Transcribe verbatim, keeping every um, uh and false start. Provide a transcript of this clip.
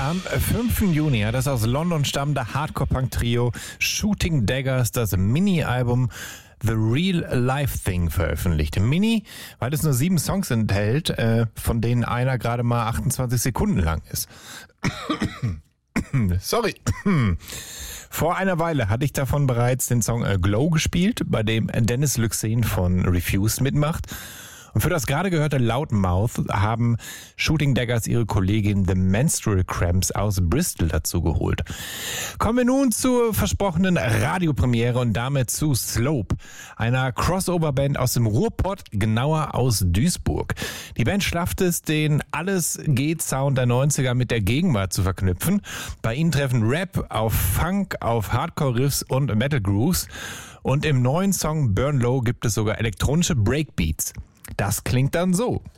Am fünften Juni hat das aus London stammende Hardcore-Punk-Trio Shooting Daggers das Mini-Album The Real Life Thing veröffentlicht. Mini, weil es nur sieben Songs enthält, äh, von denen einer gerade mal achtundzwanzig Sekunden lang ist. Sorry. Vor einer Weile hatte ich davon bereits den Song äh, Glow gespielt, bei dem Dennis Lyxzén von Refused mitmacht. Und für das gerade gehörte Loudmouth haben Shooting Daggers ihre Kollegin The Menstrual Cramps aus Bristol dazu geholt. Kommen wir nun zur versprochenen Radiopremiere und damit zu Slope, einer Crossover-Band aus dem Ruhrpott, genauer aus Duisburg. Die Band schafft es, den Alles-Geht-Sound der neunziger mit der Gegenwart zu verknüpfen. Bei ihnen treffen Rap auf Funk, auf Hardcore-Riffs und Metal-Grooves. Und im neuen Song Burn Low gibt es sogar elektronische Breakbeats. Das klingt dann so.